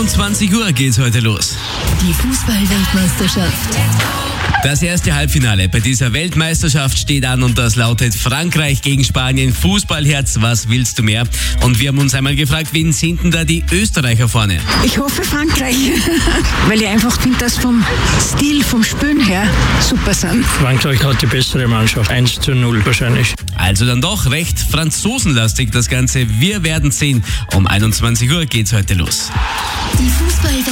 21 Uhr geht's heute los. Die Fußball-Weltmeisterschaft. Das erste Halbfinale bei dieser Weltmeisterschaft steht an und das lautet Frankreich gegen Spanien. Fußballherz, was willst du mehr? Und wir haben uns einmal gefragt, wen sind denn da die Österreicher vorne? Ich hoffe Frankreich, weil ich einfach finde, dass vom Stil, vom Spielen her super sind. Frankreich hat die bessere Mannschaft, 1:0 wahrscheinlich. Also dann doch recht franzosenlastig das Ganze. Wir werden sehen. Um 21 Uhr geht's heute los. Die Fußball